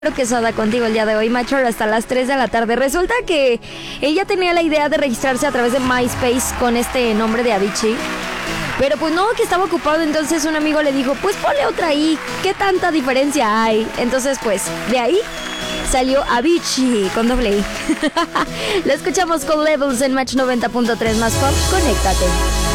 Quesada contigo el día de hoy, Macho, hasta las 3 de la tarde. Resulta que ella tenía la idea de registrarse a través de MySpace con este nombre de Avicii, pero pues no, que estaba ocupado. Entonces un amigo le dijo, pues ponle otra ahí, ¿qué tanta diferencia hay? Entonces pues de ahí salió Avicii con doble I. Lo escuchamos con Levels en Match 90.3 más pop. Conéctate.